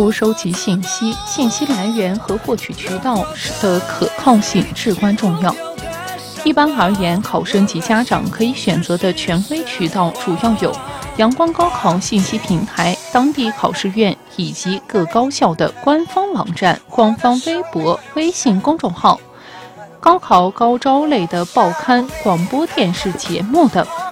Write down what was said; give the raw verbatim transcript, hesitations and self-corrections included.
图收集信息，信息来源和获取渠道的可靠性至关重要。一般而言，考生及家长可以选择的权威渠道主要有阳光高考信息平台、当地考试院以及各高校的官方网站、官方微博、微信公众号、高考高招类的报刊、广播电视节目等。